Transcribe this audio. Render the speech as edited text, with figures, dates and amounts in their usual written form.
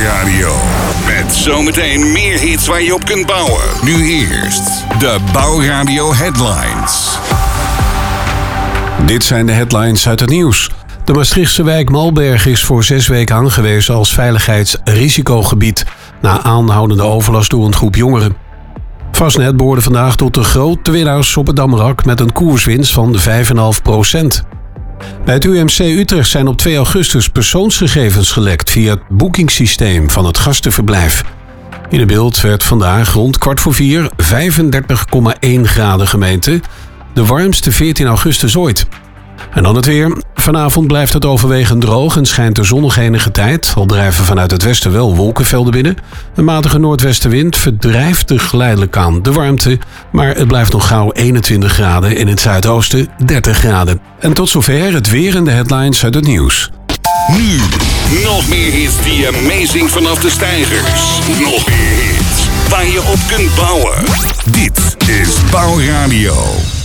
Bouwradio. Met zometeen meer hits waar je op kunt bouwen. Nu eerst de Bouwradio Headlines. Dit zijn de headlines uit het nieuws. De Maastrichtse wijk Malberg is voor 6 weken aangewezen als veiligheidsrisicogebied na aanhoudende overlast door een groep jongeren. Fastnet behoorde vandaag tot de grote winnaars op het Damrak met een koerswinst van 5,5%. Bij het UMC Utrecht zijn op 2 augustus persoonsgegevens gelekt via het boekingssysteem van het gastenverblijf. In het beeld werd vandaag rond 3:15 35,1 graden gemeten, de warmste 14 augustus ooit. En dan het weer. Vanavond blijft het overwegend droog en schijnt de zon nog enige tijd. Al drijven vanuit het westen wel wolkenvelden binnen. Een matige noordwestenwind verdrijft er geleidelijk aan de warmte. Maar het blijft nog gauw 21 graden, in het zuidoosten 30 graden. En tot zover het weer en de headlines uit het nieuws. Nu, nog meer hits die amazing vanaf de steigers. Nog meer hits waar je op kunt bouwen. Dit is Bouwradio.